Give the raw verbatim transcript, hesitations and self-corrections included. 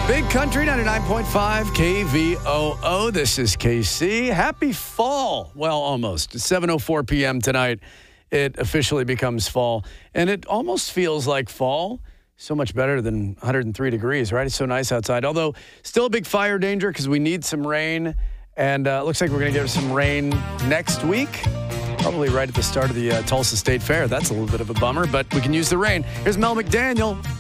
Big Country ninety-nine point five K V O O. This is K C. Happy fall. Well, almost. It's seven oh four p.m. tonight. It officially becomes fall. And it almost feels like fall. So much better than one hundred three degrees, right? It's so nice outside. Although, still a big fire danger because we need some rain. And uh, it looks like we're going to get some rain next week. Probably right at the start of the uh, Tulsa State Fair. That's a little bit of a bummer, but we can use the rain. Here's Mel McDaniel.